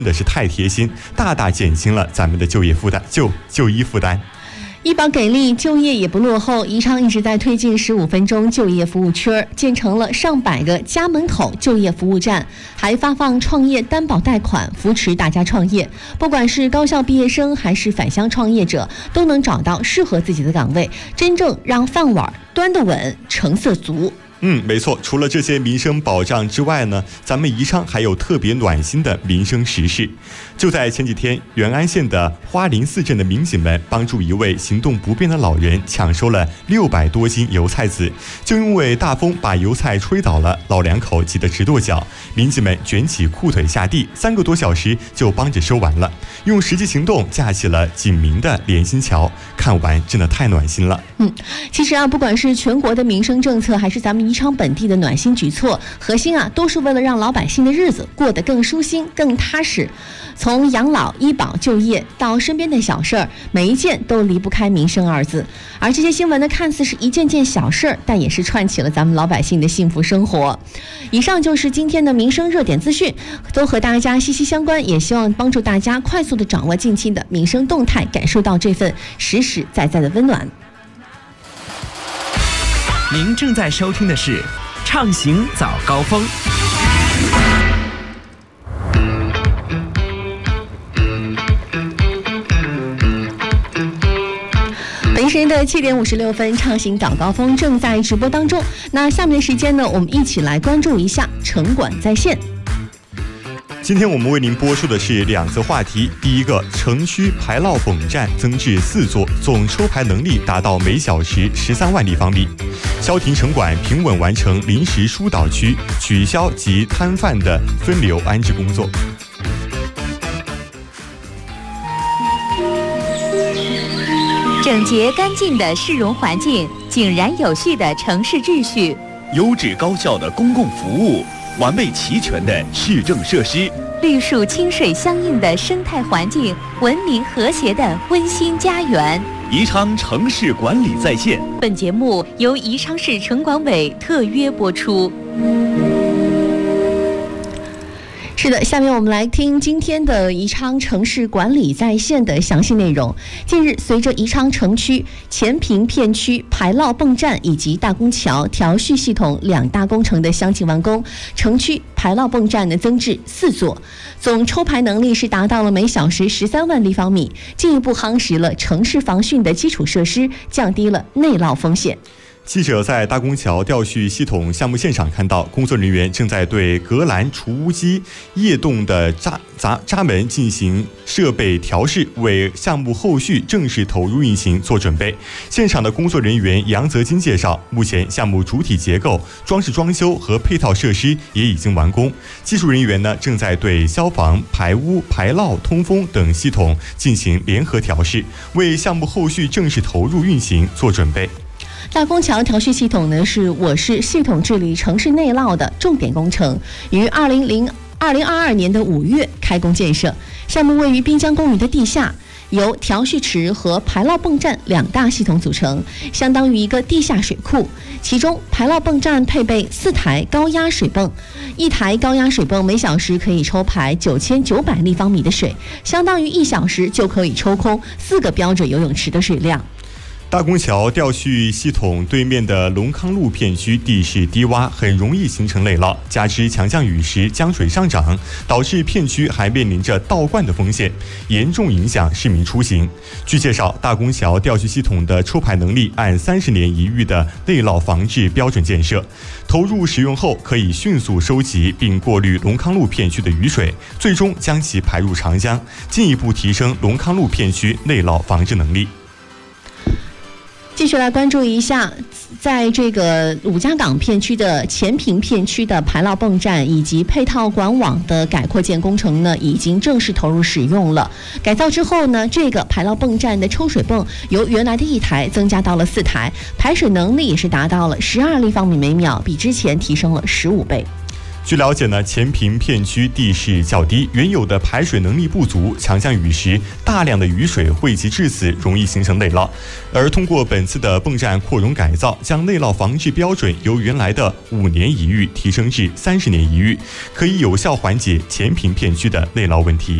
真的是太贴心，大大减轻了咱们的就医负担。 医保给力，就业也不落后。宜昌一直在推进15分钟就业服务圈，建成了上百个家门口就业服务站，还发放创业担保贷款，扶持大家创业。不管是高校毕业生还是返乡创业者，都能找到适合自己的岗位，真正让饭碗端得稳，成色足。 没错，除了这些民生保障之外呢，咱们宜昌还有特别暖心的民生实事。就在前几天，元安县的花林寺镇的民警们帮助一位行动不便的老人抢收了600多斤油菜籽，就因为大风把油菜吹倒了，老两口急得直跺脚。民警们卷起裤腿下地，3个多小时就帮着收完了，用实际行动架起了警民的连心桥，看完真的太暖心了。 其实不管是全国的民生政策，还是咱们宜昌本地的暖心举措，核心都是为了让老百姓的日子过得更舒心、更踏实。从养老、医保、就业到身边的小事儿，每一件都离不开民生2字。而这些新闻呢，看似是一件件小事儿，但也是串起了咱们老百姓的幸福生活。以上就是今天的民生热点资讯，都和大家息息相关，也希望帮助大家快速的掌握近期的民生动态，感受到这份实实在在的温暖。 您正在收听的是畅行早高峰。 北京时间的7点56分，畅行早高峰正在直播当中。那下面的时间呢，我们一起来关注一下城管在线。 今天我们为您播出的是2则话题。第一个，城区排涝泵站增至4座，总抽排能力达到每小时13万立方米。消停城管平稳完成临时疏导区取消及摊贩的分流安置工作。 整洁干净的市容环境，井然有序的城市秩序， 优质高效的公共服务，完备齐全的市政设施， 绿树清水相映的生态环境，文明和谐的温馨家园。 宜昌城市管理在线。 本节目由宜昌市城管委特约播出。 是的，下面我们来听今天的宜昌城市管理在线的详细内容。近日，随着宜昌城区前坪片区排涝泵站以及大公桥调蓄系统2大工程的相继完工，城区排涝泵站呢增至4座，总抽排能力是达到了每小时13万立方米，进一步夯实了城市防汛的基础设施，降低了内涝风险。 记者在大公桥调蓄系统项目现场看到，工作人员正在对隔栏除污机液洞的闸门进行设备调试，为项目后续正式投入运行做准备。现场的工作人员杨泽金介绍，目前项目主体结构、装饰装修和配套设施也已经完工，技术人员呢正在对消防、排污、排涝、通风等系统进行联合调试，为项目后续正式投入运行做准备。 大公桥调蓄系统呢，是我市系统治理城市内涝的重点工程，于2022年的5月开工建设。项目位于滨江公园的地下，由调蓄池和排涝泵站2大系统组成，相当于一个地下水库。其中，排涝泵站配备4台高压水泵，1台高压水泵每小时可以抽排9900立方米的水，相当于1小时就可以抽空4个标准游泳池的水量。 大公桥调蓄系统对面的龙康路片区地势低洼，很容易形成内涝，加之强降雨时江水上涨，导致片区还面临着倒灌的风险，严重影响市民出行。据介绍，大公桥调蓄系统的抽排能力按30年一遇的内涝防治标准建设，投入使用后可以迅速收集并过滤龙康路片区的雨水，最终将其排入长江，进一步提升龙康路片区内涝防治能力。 继续来关注一下，在这个五家港片区的前坪片区的排涝泵站以及配套管网的改扩建工程呢，已经正式投入使用了。改造之后呢，这个排涝泵站的抽水泵由原来的1台增加到了4台，排水能力也是达到了12立方米每秒，比之前提升了15倍。 据了解呢，前坪片区地势较低，原有的排水能力不足，强降雨时大量的雨水汇集至此，容易形成内涝。而通过本次的泵站扩容改造，将内涝防治标准由原来的5年一遇提升至30年一遇，可以有效缓解前坪片区的内涝问题。